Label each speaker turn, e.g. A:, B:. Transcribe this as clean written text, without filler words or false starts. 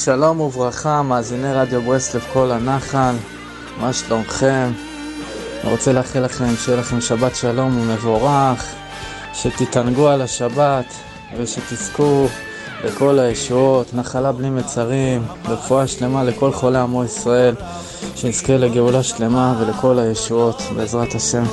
A: שלום וברכה, מאזיני רדיו ברסלב כל הנחל, מה שלומכם? אני רוצה לאחל לכם שיהיה לכם שבת שלום ומבורך, שתתענגו על השבת ושתזכו לכל הישועות, נחלה בלי מצרים, רפואה שלמה לכל חולי עמו ישראל, שנזכה לגאולה שלמה ולכל הישועות בעזרת השם.